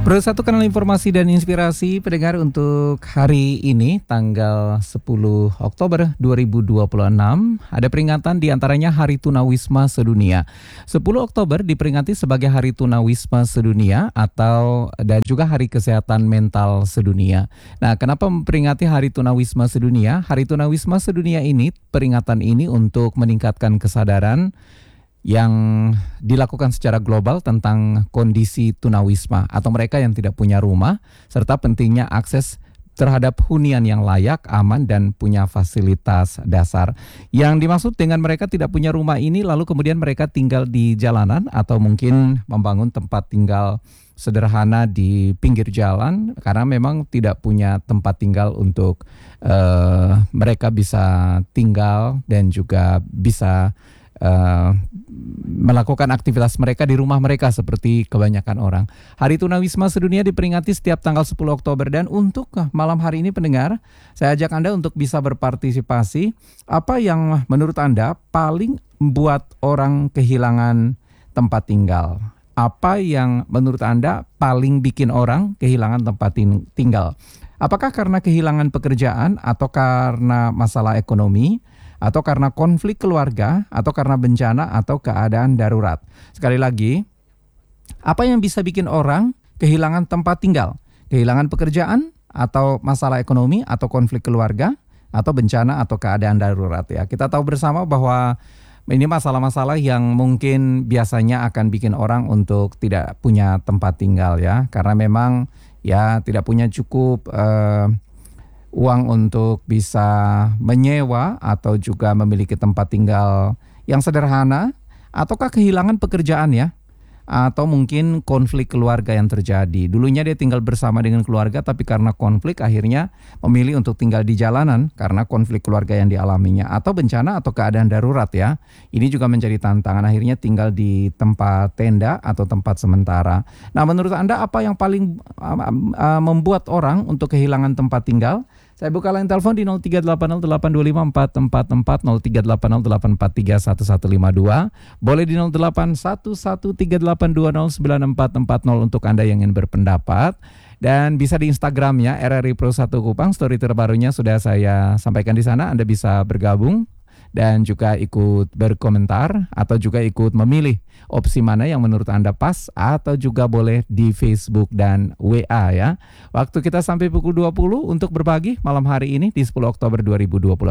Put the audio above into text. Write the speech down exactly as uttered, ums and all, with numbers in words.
Pro satu kanal informasi dan inspirasi pendengar untuk hari ini tanggal sepuluh Oktober dua ribu dua puluh enam ada peringatan diantaranya Hari Tunawisma Sedunia. sepuluh Oktober diperingati sebagai Hari Tunawisma Sedunia atau dan juga Hari Kesehatan Mental Sedunia. Nah, kenapa memperingati Hari Tunawisma Sedunia? Hari Tunawisma Sedunia ini, peringatan ini untuk meningkatkan kesadaran yang dilakukan secara global tentang kondisi tunawisma atau mereka yang tidak punya rumah, serta pentingnya akses terhadap hunian yang layak, aman, dan punya fasilitas dasar. Yang dimaksud dengan mereka tidak punya rumah ini lalu kemudian mereka tinggal di jalanan atau mungkin membangun tempat tinggal sederhana di pinggir jalan karena memang tidak punya tempat tinggal untuk uh, mereka bisa tinggal dan juga bisa Uh, melakukan aktivitas mereka di rumah mereka seperti kebanyakan orang. Hari Tunawisma Sedunia diperingati setiap tanggal sepuluh Oktober dan untuk malam hari ini pendengar, saya ajak Anda untuk bisa berpartisipasi. Apa yang menurut Anda paling membuat orang kehilangan tempat tinggal? Apa yang menurut Anda paling bikin orang kehilangan tempat tinggal? Apakah karena kehilangan pekerjaan atau karena masalah ekonomi? Atau karena konflik keluarga, atau karena bencana, atau keadaan darurat. Sekali lagi, apa yang bisa bikin orang kehilangan tempat tinggal? Kehilangan pekerjaan, atau masalah ekonomi, atau konflik keluarga, atau bencana, atau keadaan darurat ya. Kita tahu bersama bahwa ini masalah-masalah yang mungkin biasanya akan bikin orang untuk tidak punya tempat tinggal ya. Karena memang ya tidak punya cukup Uh, uang untuk bisa menyewa atau juga memiliki tempat tinggal yang sederhana, ataukah kehilangan pekerjaan ya, atau mungkin konflik keluarga yang terjadi. Dulunya dia tinggal bersama dengan keluarga tapi karena konflik akhirnya memilih untuk tinggal di jalanan karena konflik keluarga yang dialaminya, atau bencana atau keadaan darurat ya. Ini juga menjadi tantangan, akhirnya tinggal di tempat tenda atau tempat sementara. Nah, menurut Anda apa yang paling uh, uh, membuat orang untuk kehilangan tempat tinggal? Saya buka line telepon di nol tiga delapan nol delapan dua lima empat empat empat, nol tiga delapan nol delapan empat tiga satu satu lima dua. Boleh di nol delapan satu satu tiga delapan dua nol sembilan empat empat nol untuk Anda yang ingin berpendapat. Dan bisa di Instagramnya R R I Pro satu Kupang, story terbarunya sudah saya sampaikan di sana. Anda bisa bergabung dan juga ikut berkomentar atau juga ikut memilih opsi mana yang menurut Anda pas, atau juga boleh di Facebook dan W A ya. Waktu kita sampai pukul dua puluh untuk berbagi malam hari ini di sepuluh Oktober dua ribu dua puluh.